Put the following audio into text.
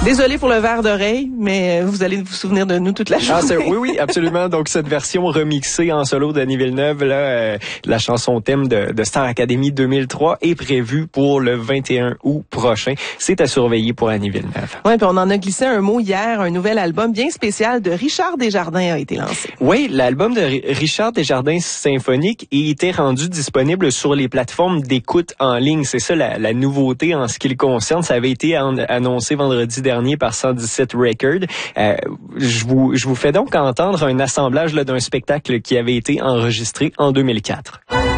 Désolé pour le verre d'oreille, mais vous allez vous souvenir de nous toute la journée. Oui, absolument. Donc, cette version remixée en solo d'Annie Villeneuve, là, la chanson thème de Star Academy 2003 est prévue pour le 21 août prochain. C'est à surveiller pour Annie Villeneuve. Oui, puis on en a glissé un mot hier. Un nouvel album bien spécial de Richard Desjardins a été lancé. Oui, l'album de Richard Desjardins Symphonique était rendu disponible sur les plateformes d'écoute en ligne. C'est ça la nouveauté en ce qui le concerne. Ça avait été annoncé vendredi dernier par 117 Records. Je vous fais donc entendre un assemblage là, d'un spectacle qui avait été enregistré en 2004.